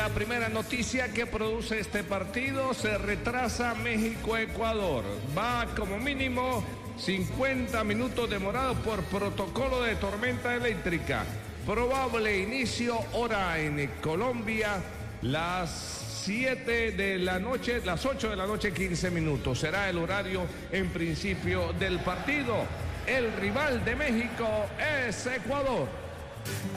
la primera noticia que produce este partido. Se retrasa México-Ecuador. Va como mínimo 50 minutos demorado por protocolo de tormenta eléctrica. Probable inicio hora en Colombia, las 7 de la noche, las 8 de la noche, 15 minutos. Será el horario en principio del partido. El rival de México es Ecuador.